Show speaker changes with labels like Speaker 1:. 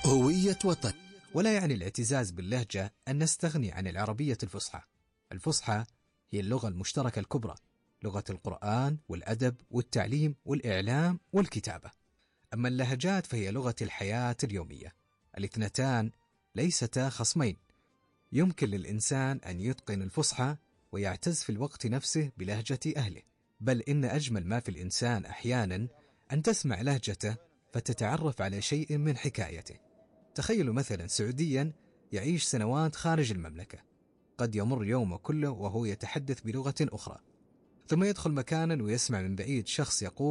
Speaker 1: هوية وطن.
Speaker 2: ولا يعني الاعتزاز باللهجة أن نستغني عن العربية الفصحى. الفصحى هي اللغة المشتركة الكبرى، لغة القرآن والأدب والتعليم والإعلام والكتابة. أما اللهجات فهي لغة الحياة اليومية. الاثنتان ليستا خصمين، يمكن للإنسان أن يتقن الفصحى ويعتز في الوقت نفسه بلهجة أهله، بل إن أجمل ما في الإنسان أحيانا أن تسمع لهجته فتتعرف على شيء من حكايته. تخيلوا مثلا سعوديا يعيش سنوات خارج المملكة، قد يمر يومه كله وهو يتحدث بلغة أخرى، ثم يدخل مكانا ويسمع من بعيد شخص يقول